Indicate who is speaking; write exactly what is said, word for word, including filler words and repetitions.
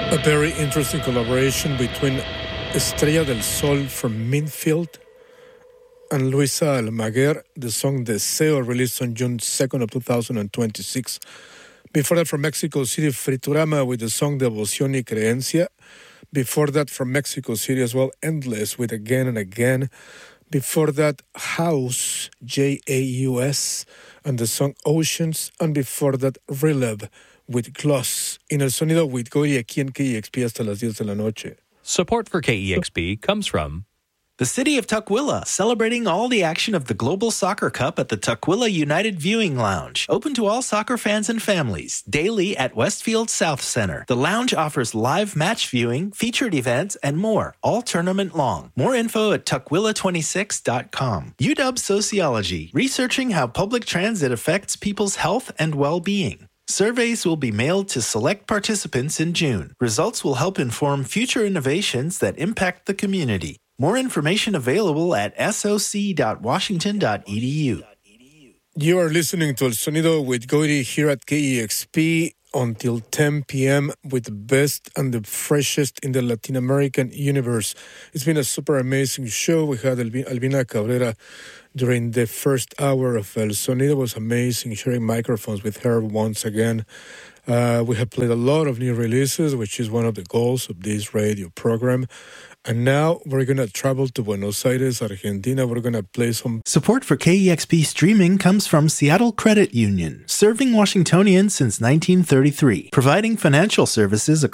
Speaker 1: A very interesting collaboration between Estrella del Sol from Minfield and Luisa Almaguer, the song Deseo, released on June second of two thousand twenty-six. Before that, from Mexico City, Friturama with the song Devoción y Creencia. Before that, from Mexico City as well, Endless with Again and Again. Before that, House, J A U S, and the song Oceans. And before that, Releve with Gloss. En el sonido with Goy aquí en K E X P hasta las diez de la noche.
Speaker 2: Support for K E X P comes from
Speaker 3: the City of Tukwila, celebrating all the action of the Global Soccer Cup at the Tukwila United Viewing Lounge. Open to all soccer fans and families, daily at Westfield South Center. The lounge offers live match viewing, featured events, and more, all tournament long. More info at tukwila twenty-six dot com. U W Sociology, researching how public transit affects people's health and well-being. Surveys will be mailed to select participants in June. Results will help inform future innovations that impact the community. More information available at s o c dot washington dot e d u.
Speaker 1: You are listening to El Sonido with Goyri here at K E X P until ten p.m. with the best and the freshest in the Latin American universe. It's been a super amazing show. We had Albi- Albina Cabrera during the first hour of El Sonido. It was amazing sharing microphones with her once again. Uh, we have played a lot of new releases, which is one of the goals of this radio program. And now we're going to travel to Buenos Aires, Argentina. We're going to play some...
Speaker 3: Support for K E X P streaming comes from Seattle Credit Union, serving Washingtonians since nineteen thirty-three, providing financial services